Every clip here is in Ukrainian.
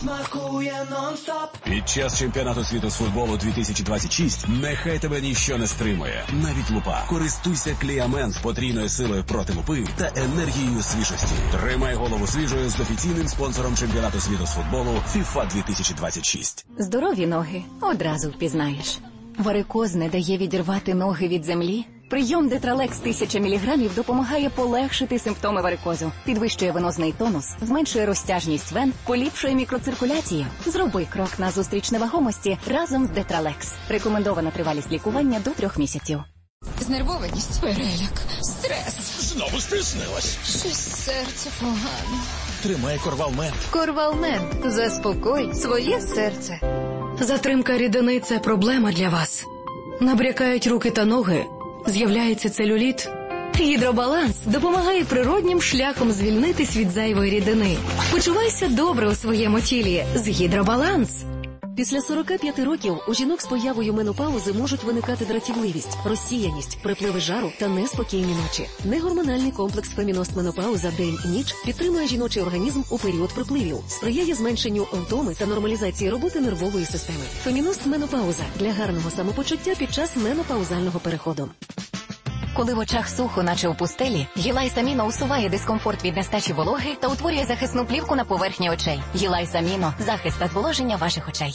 Смакує нон-стоп. Під час чемпіонату світу з футболу 2026 нехай тебе ніщо не стримує. Навіть лупа. Користуйся Кліамен з потрійною силою проти лупи та енергією свіжості. Тримай голову свіжою з офіційним спонсором чемпіонату світу з футболу FIFA 2026. Здорові ноги одразу впізнаєш. Варикоз не дає відірвати ноги від землі? Прийом Детралекс 1000 мг допомагає полегшити симптоми варикозу, підвищує венозний тонус, зменшує розтяжність вен, поліпшує мікроциркуляцію. Зроби крок назустріч невагомості разом з Детралекс. Рекомендована тривалість лікування до 3 місяців. Знервованість, переляк, стрес. Знову стиснилась. Щось серце погано. Тримай Корвалмент. Корвалмент. Заспокой своє серце. Затримка рідини – це проблема для вас. Набрякають руки та ноги. З'являється целюліт. Гідробаланс допомагає природнім шляхом звільнитись від зайвої рідини. Почувайся добре у своєму тілі з Гідробаланс. Після 45 років у жінок з появою менопаузи можуть виникати дратівливість, розсіяність, припливи жару та неспокійні ночі. Негормональний комплекс Феміност Менопауза день і ніч підтримує жіночий організм у період припливів, сприяє зменшенню втоми та нормалізації роботи нервової системи. Феміност Менопауза для гарного самопочуття під час менопаузального переходу. Коли в очах сухо, наче у пустелі, Гілайс Аміно усуває дискомфорт від нестачі вологи та утворює захисну плівку на поверхні очей. Гілайс Аміно – захист та зволоження ваших очей.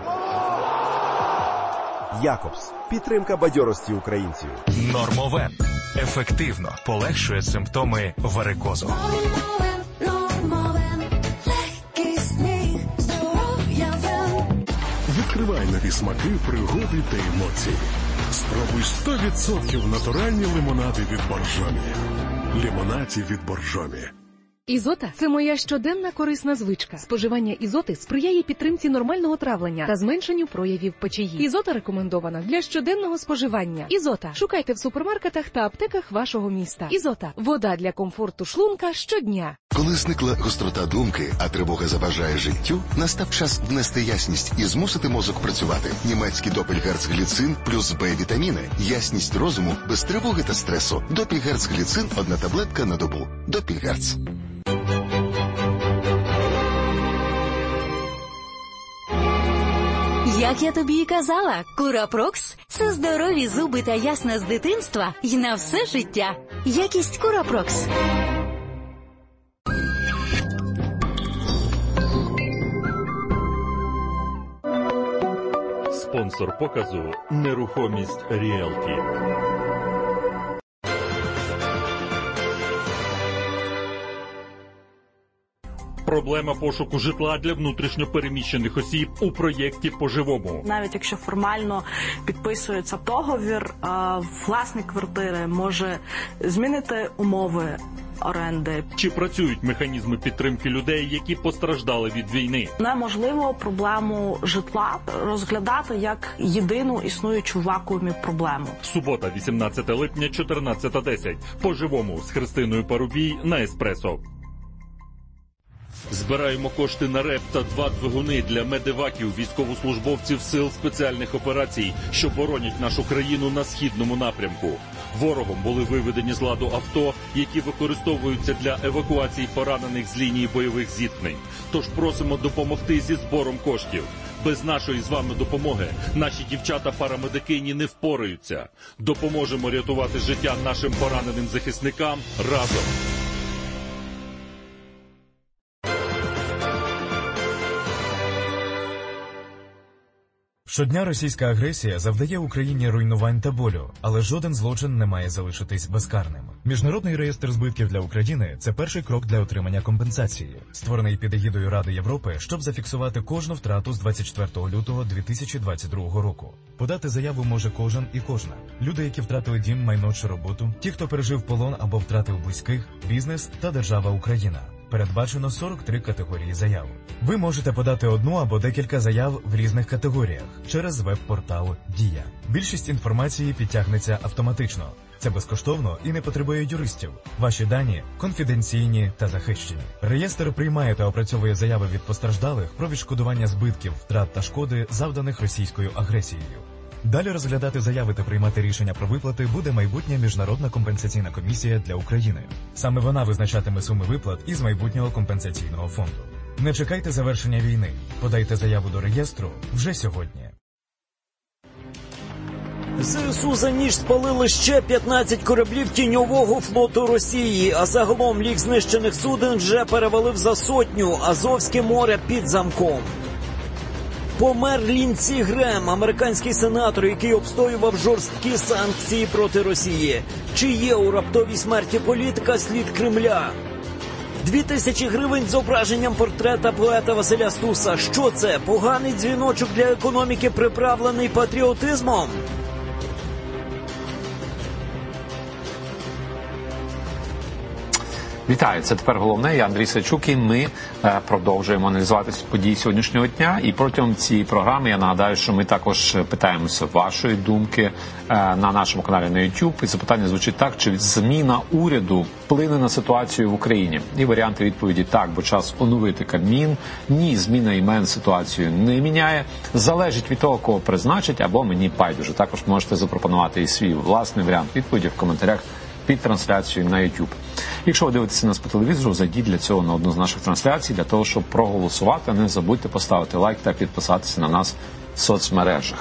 Якобс. Підтримка бадьорості українців. Нормовен. Ефективно полегшує симптоми варикозу. Відкривай нові смаки, пригоди та емоції. Спробуй 100% натуральні лимонади від Боржомі. Лимонаді від Боржомі. Ізота – це моя щоденна корисна звичка. Споживання ізоти сприяє підтримці нормального травлення та зменшенню проявів печії. Ізота рекомендована для щоденного споживання. Ізота. Шукайте в супермаркетах та аптеках вашого міста. Ізота. Вода для комфорту шлунка щодня. Коли зникла гострота думки, а тривога заважає життю, настав час внести ясність і змусити мозок працювати. Німецький допельгерцгліцин плюс Б-вітаміни. Ясність розуму без тривоги та стресу. Допельгерцгліцин – 1 таблетка на добу. Допельгерц. Як я тобі і казала, Курапрокс – це здорові зуби та ясна з дитинства і на все життя. Якість Курапрокс. Спонсор показу «Нерухомість Ріелті». Проблема пошуку житла для внутрішньопереміщених осіб у проєкті «По-живому». Навіть якщо формально підписується договір, власник квартири може змінити умови оренди. Чи працюють механізми підтримки людей, які постраждали від війни? Неможливо проблему житла розглядати як єдину існуючу в вакуумі проблему. Субота, 18 липня, 14:10. «По-живому» з Христиною Парубій на Еспресо. Збираємо кошти на РЕП та 2 двигуни для медеваків, військовослужбовців сил спеціальних операцій, що боронять нашу країну на східному напрямку. Ворогом були виведені з ладу авто, які використовуються для евакуації поранених з лінії бойових зіткнень. Тож просимо допомогти зі збором коштів. Без нашої з вами допомоги наші дівчата-парамедикині не впораються. Допоможемо рятувати життя нашим пораненим захисникам разом. Щодня російська агресія завдає Україні руйнувань та болю, але жоден злочин не має залишитись безкарним. Міжнародний реєстр збитків для України – це перший крок для отримання компенсації, створений під егідою Ради Європи, щоб зафіксувати кожну втрату з 24 лютого 2022 року. Подати заяву може кожен і кожна. Люди, які втратили дім, майно чи роботу, ті, хто пережив полон або втратив близьких, бізнес та держава Україна. Передбачено 43 категорії заяв. Ви можете подати одну або декілька заяв в різних категоріях через веб-портал «Дія». Більшість інформації підтягнеться автоматично. Це безкоштовно і не потребує юристів. Ваші дані конфіденційні та захищені. Реєстр приймає та опрацьовує заяви від постраждалих про відшкодування збитків, втрат та шкоди, завданих російською агресією. Далі розглядати заяви та приймати рішення про виплати буде майбутня Міжнародна компенсаційна комісія для України. Саме вона визначатиме суми виплат із майбутнього компенсаційного фонду. Не чекайте завершення війни. Подайте заяву до реєстру вже сьогодні. ЗСУ за ніч спалили ще 15 кораблів тіньового флоту Росії, а загалом лік знищених суден вже перевалив за 100, Азовське море під замком. Помер Ліндсі Грем, американський сенатор, який обстоював жорсткі санкції проти Росії. Чи є у раптовій смерті політика слід Кремля? 2000 гривень з зображенням портрета поета Василя Стуса. Що це? Поганий дзвіночок для економіки, приправлений патріотизмом? Вітаю, це тепер головне. Я Андрій Сачук, і ми продовжуємо аналізувати події сьогоднішнього дня. І протягом цієї програми я нагадаю, що ми також питаємося вашої думки на нашому каналі на YouTube. І запитання звучить так: чи зміна уряду вплине на ситуацію в Україні? І варіанти відповіді: так, бо час оновити Кабмін. Ні, зміна імен ситуацію не міняє. Залежить від того, кого призначить, або мені байдуже. Також можете запропонувати і свій власний варіант відповіді в коментарях під трансляцією на YouTube. Якщо ви дивитеся нас по телевізору, зайдіть для цього на одну з наших трансляцій, для того, щоб проголосувати. Не забудьте поставити лайк та підписатися на нас в соцмережах.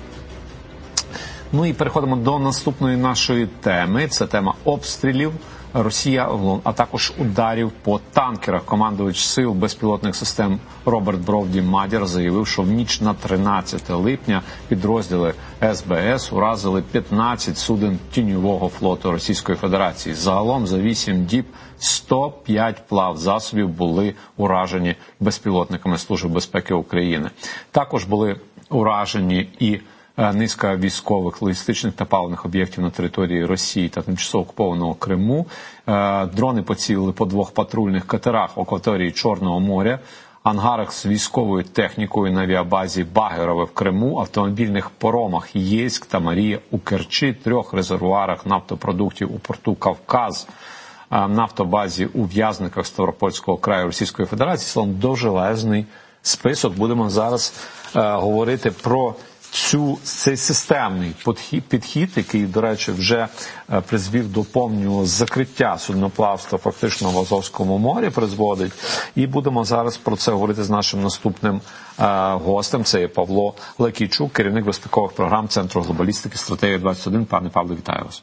Ну і переходимо до наступної нашої теми. Це тема обстрілів Росія, а також ударів по танкерах. Командувач сил безпілотних систем Роберт Бровді-Мадяр заявив, що в ніч на 13 липня підрозділи СБС уразили 15 суден тіньового флоту Російської Федерації. Загалом за 8 діб 105 плавзасобів були уражені безпілотниками Служби безпеки України. Також були уражені і низка військових, логістичних та паливних об'єктів на території Росії та тимчасово окупованого Криму. Дрони поцілили по 2 патрульних катерах в акваторії Чорного моря, ангарах з військовою технікою на авіабазі Багерове в Криму, автомобільних паромах Єйськ та Марія у Керчі, 3 резервуарах нафтопродуктів у порту Кавказ, нафтобазі у В'язниках Ставропольського краю Російської Федерації. Словом, довжелезний список. Будемо зараз говорити про цей системний підхід, який, до речі, вже призвів до повного закриття судноплавства фактично в Азовському морі призводить. І будемо зараз про це говорити з нашим наступним гостем. Це є Павло Лакійчук, керівник безпекових програм Центру глобалістики «Стратегія 21». Пане Павло, вітаю вас.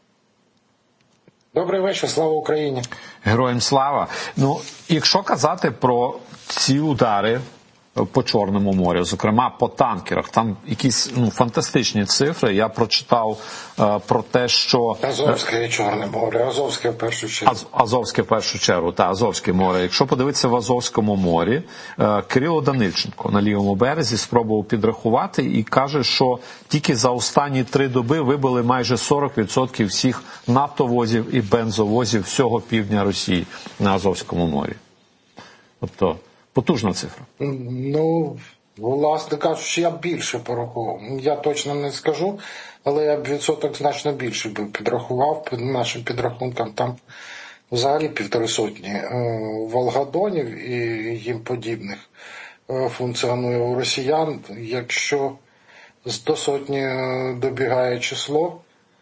Добрий вечір, слава Україні. Героям слава. Ну, якщо казати про ці удари по Чорному морю, зокрема по танкерах, там якісь фантастичні цифри. Я прочитав про те, що Азовське і Чорне море, Азовське в першу чергу. Азовське в першу чергу, та Азовське море. Якщо подивитися в Азовському морі, Кирило Данильченко на лівому березі спробував підрахувати і каже, що тільки за останні 3 доби вибили майже 40% всіх нафтовозів і бензовозів всього півдня Росії на Азовському морі. Тобто потужна цифра. Ну, власне кажучи, я б більше порахував. Я точно не скажу, але я б відсоток значно більше би підрахував. Під нашим підрахункам там взагалі 150 волгодонів і їм подібних функціонує у росіян. Якщо до 100 добігає число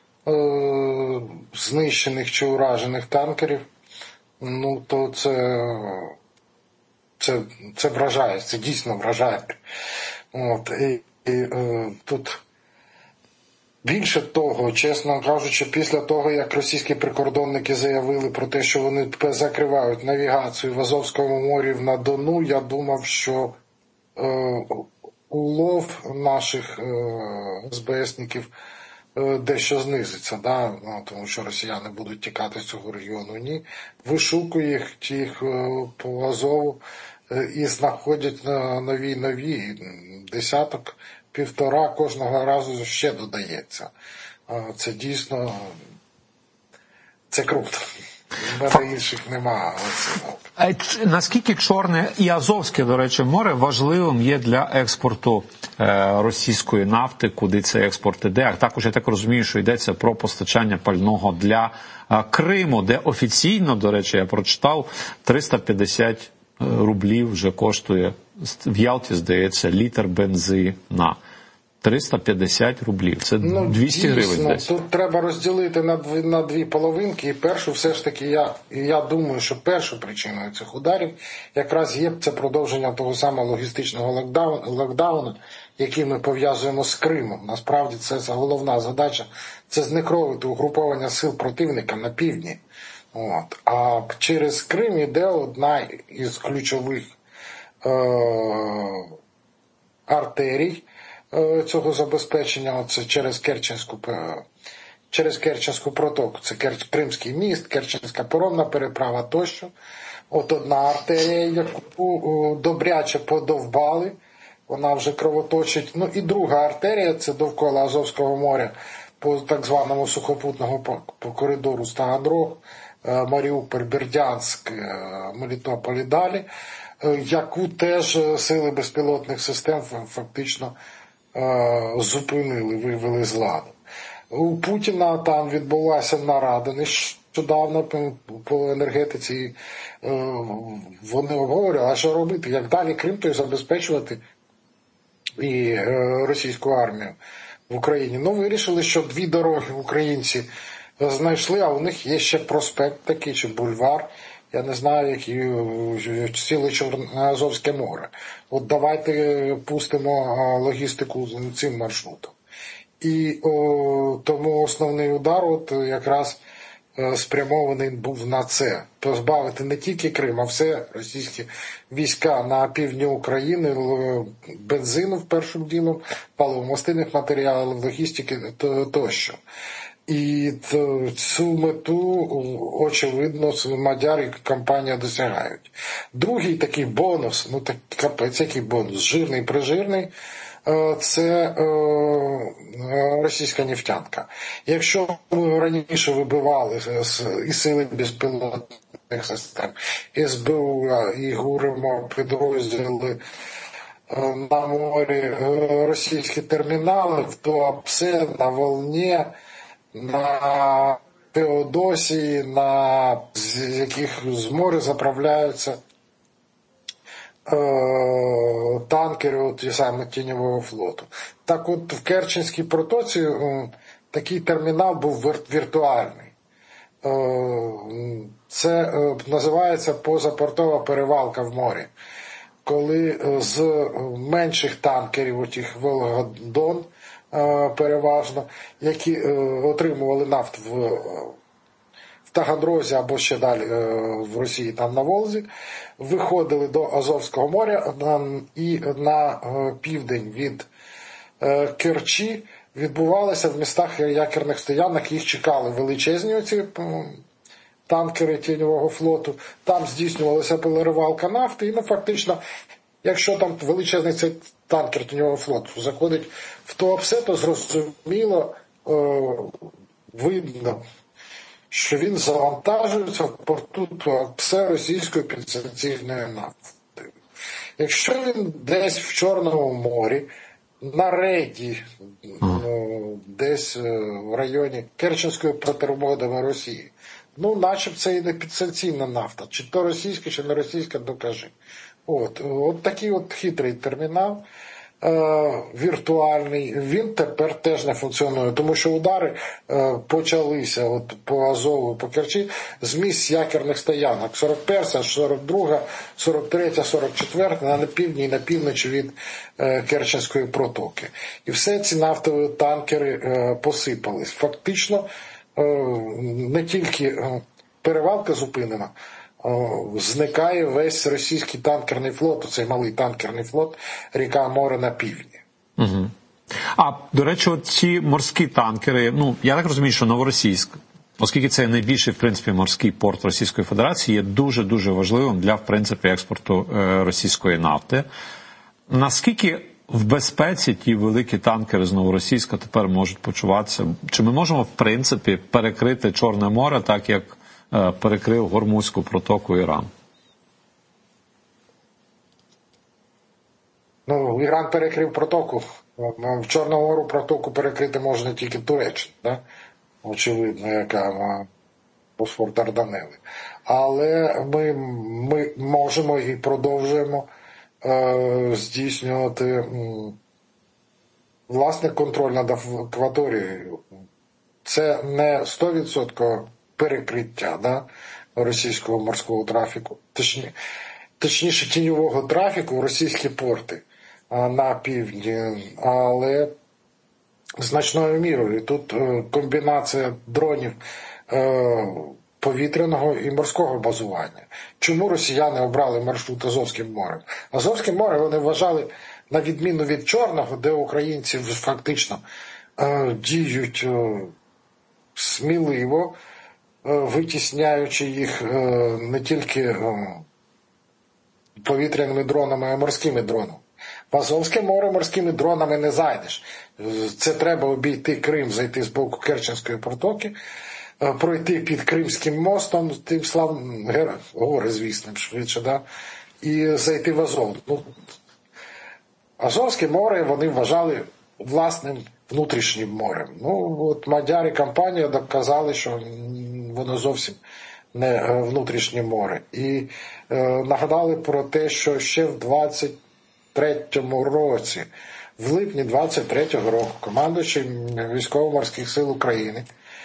знищених чи уражених танкерів, ну, то це вражає, це дійсно вражає. От, тут більше того, чесно кажучи, після того, як російські прикордонники заявили про те, що вони закривають навігацію в Азовському морі на Дону, я думав, що улов наших СБСників дещо знизиться, да? Тому що росіяни будуть тікати з цього регіону. Ні, вишукують їх по Азову і знаходять нові, десяток, 1,5 кожного разу ще додається. Це дійсно, це круто. В мене інших немає. Наскільки Чорне і Азовське, до речі, море важливим є для експорту російської нафти, куди цей експорт іде? А також, я так розумію, що йдеться про постачання пального для Криму, де офіційно, до речі, я прочитав, 350 рублів вже коштує в Ялті, здається, літр бензина. 350 рублів. Це 200 гривень десь. Тут треба розділити на дві половинки. І першу, все ж таки, я думаю, що першою причиною цих ударів якраз є це продовження того самого логістичного локдауну, який ми пов'язуємо з Кримом. Насправді це головна задача – це знекровити угруповання сил противника на півдні. А через Крим йде одна із ключових артерій цього забезпечення, це через Керченську протоку. Це Кримський міст, Керченська паромна переправа тощо. От одна артерія, яку добряче подовбали, вона вже кровоточить. Ну і друга артерія, це довкола Азовського моря, по так званому сухопутному по коридору Таганрог, Маріуполь, Бердянськ, Мелітополь і далі, яку теж сили безпілотних систем фактично зупинили, вивели з ладу. У Путіна там відбулася нарада нещодавно по енергетиці. Вони обговорювали, а що робити, як далі Крим той забезпечувати і російську армію в Україні. Ну, вирішили, що дві дороги українці знайшли, а у них є ще проспект такий, чи бульвар, я не знаю, який ціле Азовське море. От давайте пустимо логістику цим маршрутом. І тому основний удар от якраз спрямований був на це. Позбавити не тільки Крим, а все російські війська на півдні України, бензину в першим ділом, паливомастильних матеріалів, логістики тощо. І цю мету, очевидно, мадяри і компанія досягають. Другий такий бонус, ну так капець, який бонус, жирний-прижирний, це російська нефтянка. Якщо ми раніше вибивали і сили безпілотних систем, і СБУ, і ГУРимо підрозділи на морі російські термінали, то все на Волні, на Феодосії, з яких з моря заправляються танкери от, саме Тіньового флоту. Так от в Керченській протоці такий термінал був віртуальний. Це називається позапортова перевалка в морі. Коли з менших танкерів, отих Волга-Дон переважно, які отримували нафту в Таганрозі або ще далі в Росії, там на Волзі, виходили до Азовського моря і на південь від Керчі відбувалося в містах якірних стоянок, їх чекали величезні оці танкери Тіньового флоту, там здійснювалася переливалка нафти, і фактично, якщо там величезний цей танкер Тіньового флоту заходить в Туапсе, то зрозуміло, видно, що він завантажується в порту Туапсе російською підсанкційною нафтою. Якщо він десь в Чорному морі, на рейді, десь в районі Керченської протермодами Росії, ну, начеб це і не підсанкційна нафта. Чи то російська, чи не російська, докажи. От такий от хитрий термінал, віртуальний, він тепер теж не функціонує, тому що удари почалися от по Азову, по Керчі з місць якірних стоянок. 41-та, 42-та, 43-та, 44-та на півдні і на півночі від Керченської протоки. І все ці нафтові танкери посипались. Фактично, не тільки перевалка зупинена, зникає весь російський танкерний флот, цей малий танкерний флот, ріка море на півдні. Угу. А, до речі, от ці морські танкери, ну, я так розумію, що Новоросійськ, оскільки це найбільший, в принципі, морський порт Російської Федерації, є дуже-дуже важливим для, в принципі, експорту російської нафти. Наскільки в безпеці ті великі танкери з Новоросійська тепер можуть почуватися? Чи ми можемо, в принципі, перекрити Чорне море так, як перекрив Гормузьку протоку Іран? Ну, Іран перекрив протоку. В Чорному морі протоку перекрити можна тільки Туреччина, да? Очевидно, яка Босфор Дарданели. Але ми можемо і продовжуємо здійснювати власне контроль над акваторією. Це не 100% перекриття, да, російського морського трафіку, точніше тіньового трафіку в російські порти на півдні, але значною мірою. Тут комбінація дронів повітряного і морського базування. Чому росіяни обрали маршрут Азовським морем? Азовське море вони вважали, на відміну від Чорного, де українці фактично діють сміливо, витісняючи їх не тільки повітряними дронами, а й морськими дронами. В Азовське море морськими дронами не зайдеш. Це треба обійти Крим, зайти з боку Керченської протоки, пройти під Кримським мостом, тим славним горизвісним швидше, да? І зайти в Азов. Ну, Азовське море вони вважали власним внутрішнім морем. Ну, от мадяри компанія доказали, що воно зовсім не внутрішнє море. І нагадали про те, що ще в 23-му році, в липні 23-го року, командуючий Військово-морських сил України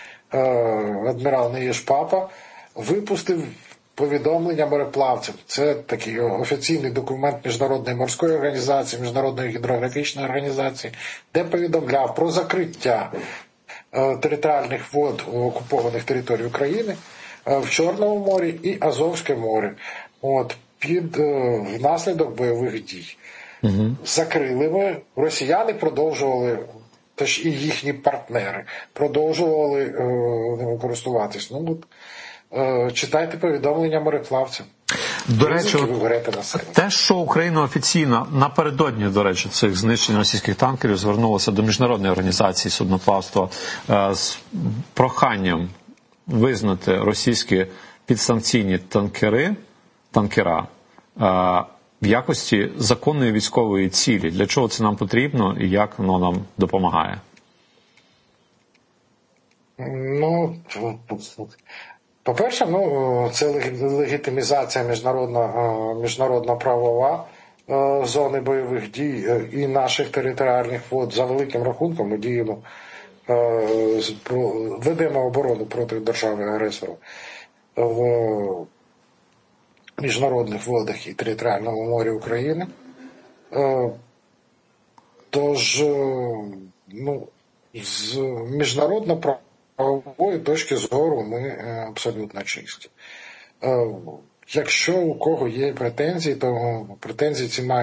адмірал Неїш Папа випустив повідомлення мореплавцям. Це такий офіційний документ Міжнародної морської організації, Міжнародної гідрографічної організації, де повідомляв про закриття територіальних вод окупованих територій України в Чорному морі і Азовське море. От, внаслідок бойових дій. Закрили ми, росіяни продовжували, тож і їхні партнери, продовжували ними користуватись. Ну, читайте повідомлення мореплавців. До речі, те, що Україна офіційно напередодні, до речі, цих знищень російських танкерів звернулася до Міжнародної організації судноплавства з проханням визнати російські підсанкційні танкера в якості законної військової цілі. Для чого це нам потрібно і як воно нам допомагає? Ну, по-перше, це легітимізація міжнародна правова зони бойових дій і наших територіальних вод. За великим рахунком ми діємо, ведемо оборону проти держави-агресора в міжнародних водах і територіальному морі України. Тож, з міжнародно-правової точки зору ми абсолютно чисті. Якщо у кого є претензії, то претензії ці мають